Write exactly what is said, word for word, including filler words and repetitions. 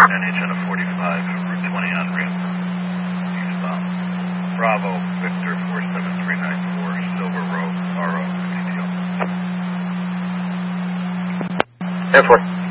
N H on a forty-five, Route twenty on ramp. Eastbound. Bravo, Victor four seven three nine four, Silver Road, R O, C T O. Air four.